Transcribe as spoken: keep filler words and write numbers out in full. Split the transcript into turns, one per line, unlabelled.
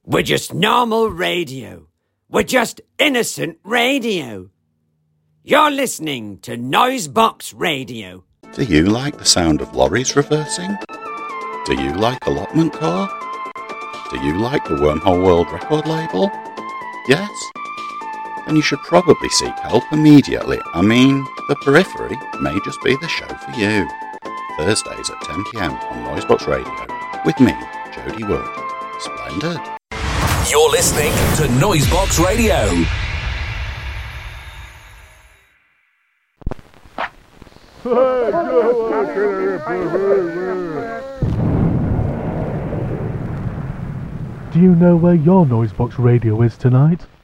We're just normal radio. We're just innocent radio. You're listening to Noisebox Radio.
Do you like the sound of lorries reversing? Do you like Allotment Core? Do you like the Wormhole World record label? Yes? Then you should probably seek help immediately. I mean, the Periphery may just be the show for you. Thursdays at ten p m on Noisebox Radio with me, Jody Wood. Splendid.
You're listening to Noisebox Radio.
Do you know where your Noisebox Radio is tonight?